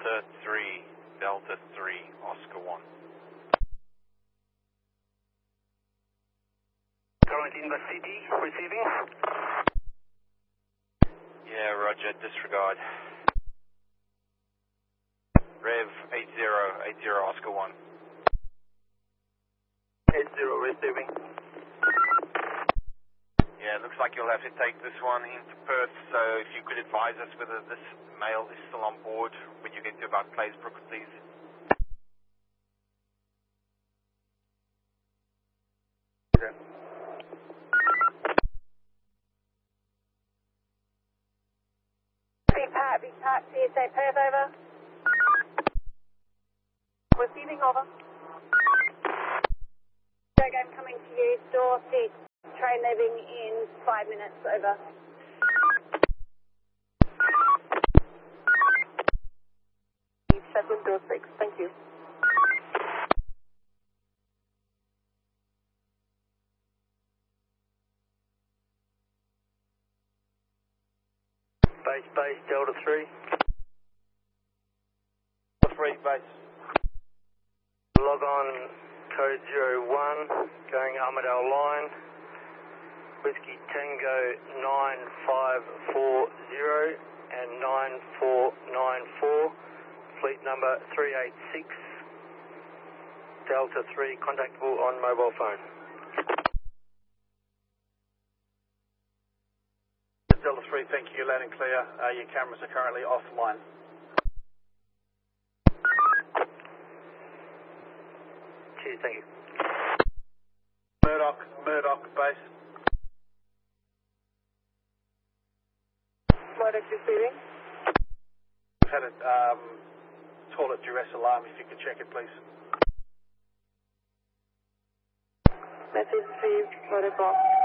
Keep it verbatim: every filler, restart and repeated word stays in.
Delta three, Delta three, Oscar one. Current in the city, receiving. Yeah, roger, disregard. Rev eight zero, eight zero, Oscar one. eight zero, receiving. Yeah, it looks like you'll have to take this one into Perth, so if you could advise us whether this male is still on board when you get to about Claysbrook, please. Okay. Big Pat, Big Pat, C S A Perth, over. Receiving, over. Game coming to you, door six, train leaving in five minutes, over. Seven, door six, thank you. Base, base, Delta three. three, base. Log on code zero one, going Armadale line. Whiskey Tango nine five four zero and nine four nine four. Fleet number three eight six. Delta three, contactable on mobile phone. Delta three, thank you, loud and clear. Uh, your cameras are currently offline. Cheers, thank you. Murdoch, Murdoch, base. Murdoch receiving. We've had a um, toilet duress alarm, if you could check it, please. Message received, Murdoch off.